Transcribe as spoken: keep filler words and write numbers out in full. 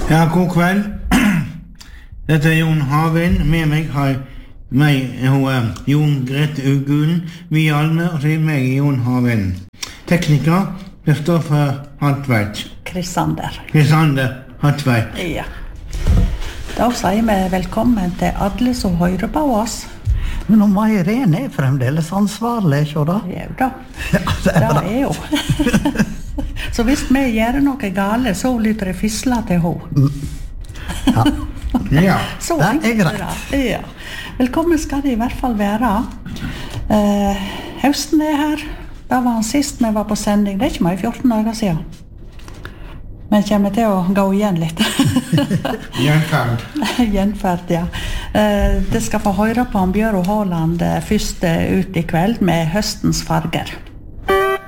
Ja, god kveld. Dette er Jon Havind. Med meg har meg, hun, Jon Grete Ugulen, vi Alme, og så er meg Jon Havind. Tekniker, Kristoffer Hartveit. Krisander. Krisander Hartveit. Ja. Da sier vi velkommen til alle som hører på oss. Men om Irene er fremdeles ansvarlig, ikke da? Jo da. Ja, det er bra. Det er jo. Så hvis vi gjør noe gale, så lytter jeg fisla til henne. Ja. Ja. Så Det er enkelt greit. det. Ja. Velkommen skal det i hvert fall være. Eh, høsten er her. Da var han sist vi var på sending. Det er ikke mer fjorten dager siden. Men kommer til å gå igjen litt. Gjenferd. Gjenferd, ja. Eh, det skal få høre på om Bjørn Håland først ut i kveld med høstens farger.